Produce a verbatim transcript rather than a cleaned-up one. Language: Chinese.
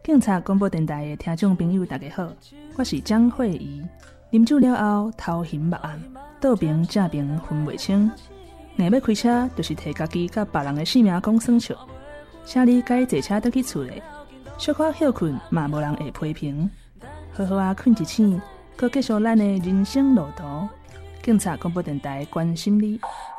警察广播电台的听众朋友大家好，我是张慧仪。啉酒了后头晕目暗，倒边正边分袂清，硬要开车就是摕家己甲别人的性命讲算笑。请你该坐车倒去厝里，小可休困嘛无人会批评，好好啊困一醒，搁继续咱的人生路途。警察广播电台关心你。